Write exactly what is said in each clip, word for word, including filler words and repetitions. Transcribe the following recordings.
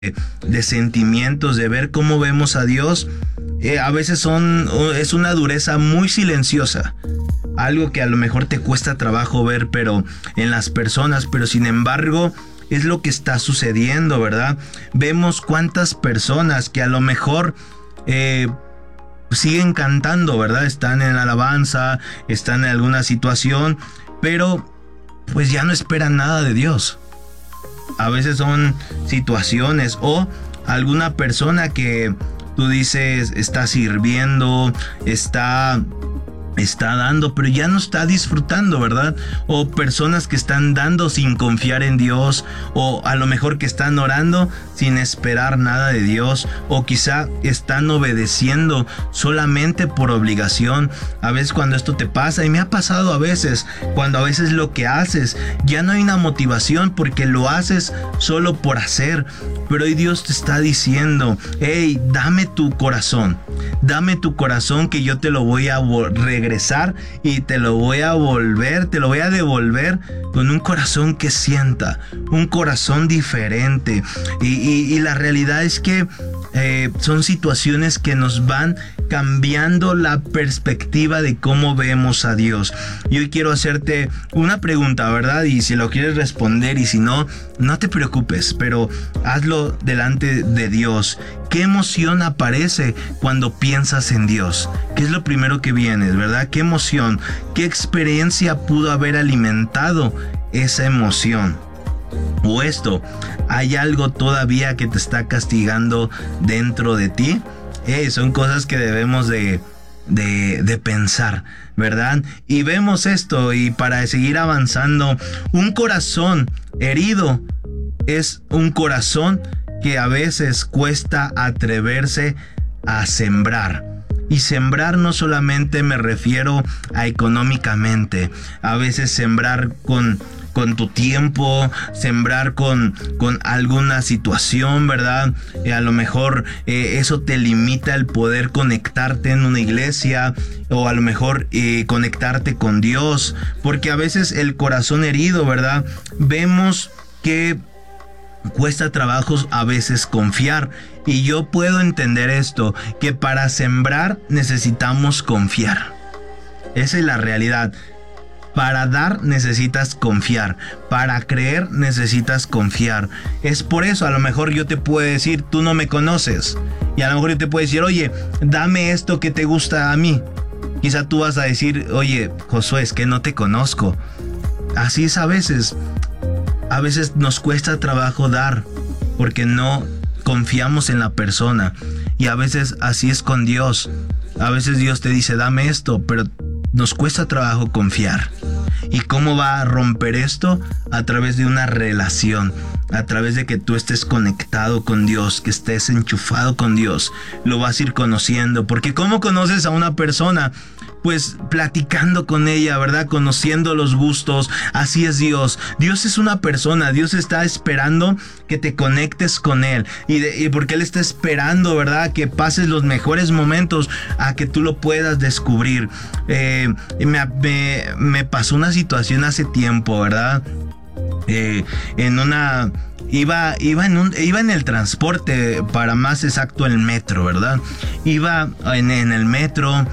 de sentimientos, de ver cómo vemos a Dios, eh, a veces son, es una dureza muy silenciosa. Algo que a lo mejor te cuesta trabajo ver, pero en las personas, pero sin embargo es lo que está sucediendo, ¿verdad? Vemos cuántas personas que a lo mejor eh, siguen cantando, ¿verdad? Están en la alabanza, están en alguna situación, pero pues ya no esperan nada de Dios. A veces son situaciones o alguna persona que tú dices está sirviendo, está... está dando, pero ya no está disfrutando, ¿verdad? O personas que están dando sin confiar en Dios, o a lo mejor que están orando sin esperar nada de Dios, o quizá están obedeciendo solamente por obligación. A veces cuando esto te pasa, y me ha pasado a veces, cuando a veces lo que haces ya no hay una motivación porque lo haces solo por hacer, pero hoy Dios te está diciendo: hey, dame tu corazón, dame tu corazón que yo te lo voy a regresar y te lo voy a volver, te lo voy a devolver con un corazón que sienta, un corazón diferente. Y, y, y la realidad es que eh, son situaciones que nos van cambiando la perspectiva de cómo vemos a Dios. Y hoy quiero hacerte una pregunta, ¿verdad? Y si lo quieres responder, y si no, no te preocupes, pero hazlo delante de Dios. ¿Qué emoción aparece cuando piensas en Dios? ¿Qué es lo primero que viene, verdad? ¿Qué emoción? ¿Qué experiencia pudo haber alimentado esa emoción? O esto, ¿hay algo todavía que te está castigando dentro de ti? Eh, son cosas que debemos de, de, de pensar, ¿verdad? Y vemos esto, y para seguir avanzando, un corazón herido es un corazón que a veces cuesta atreverse a sembrar. Y sembrar no solamente me refiero a económicamente, a veces sembrar con, con tu tiempo, sembrar con, con alguna situación, ¿verdad? Eh, a lo mejor eh, eso te limita el poder conectarte en una iglesia, o a lo mejor eh, conectarte con Dios, porque a veces el corazón herido, ¿verdad? Vemos que cuesta trabajos a veces confiar. Y yo puedo entender esto, que para sembrar necesitamos confiar. Esa es la realidad. Para dar necesitas confiar. Para creer necesitas confiar. Es por eso, a lo mejor yo te puedo decir: tú no me conoces. Y a lo mejor yo te puedo decir: oye, dame esto que te gusta a mí. Quizá tú vas a decir: oye, Josué, es que no te conozco. Así es a veces. A veces nos cuesta trabajo dar porque no confiamos en la persona. Y a veces así es con Dios. A veces Dios te dice: dame esto, pero nos cuesta trabajo confiar. ¿Y cómo va a romper esto? A través de una relación, a través de que tú estés conectado con Dios, que estés enchufado con Dios. Lo vas a ir conociendo, porque ¿cómo conoces a una persona? Pues platicando con ella, ¿verdad? Conociendo los gustos. Así es Dios. Dios es una persona. Dios está esperando que te conectes con Él. Y, de, y porque Él está esperando, ¿verdad? Que pases los mejores momentos a que tú lo puedas descubrir. Eh, me, me, me pasó una situación hace tiempo, ¿verdad? Eh, en una... Iba, iba, en un, iba en el transporte, para más exacto el metro, ¿verdad? Iba en, en el metro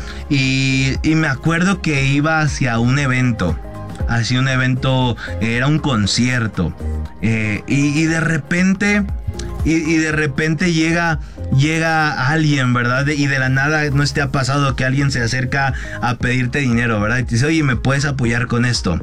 y, y me acuerdo que iba hacia un evento, hacia un evento, era un concierto. Eh, y, y de repente, y, y de repente llega, llega alguien, ¿verdad? Y de la nada, ¿no te ha pasado que alguien se acerca a pedirte dinero, ¿verdad? Y te dice: oye, ¿me puedes apoyar con esto?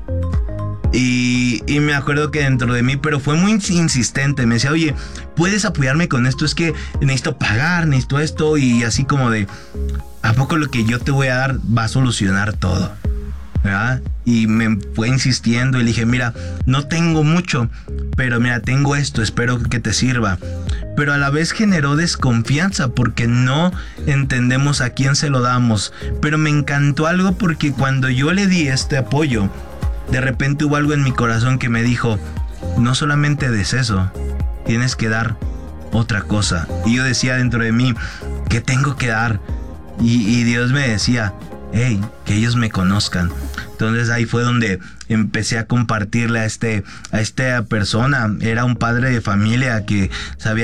Y, y me acuerdo que dentro de mí, pero fue muy insistente, me decía: oye, ¿puedes apoyarme con esto? Es que necesito pagar, necesito esto. Y así como de: ¿a poco lo que yo te voy a dar va a solucionar todo? ¿Verdad? Y me fue insistiendo y le dije: mira, no tengo mucho, pero mira, tengo esto, espero que te sirva. Pero a la vez generó desconfianza porque no entendemos a quién se lo damos. Pero me encantó algo, porque cuando yo le di este apoyo, de repente hubo algo en mi corazón que me dijo: no solamente des eso, tienes que dar otra cosa. Y yo decía dentro de mí: ¿qué tengo que dar? Y, y Dios me decía: hey, que ellos me conozcan. Entonces ahí fue donde empecé a compartirle a este a esta persona. Era un padre de familia que sabía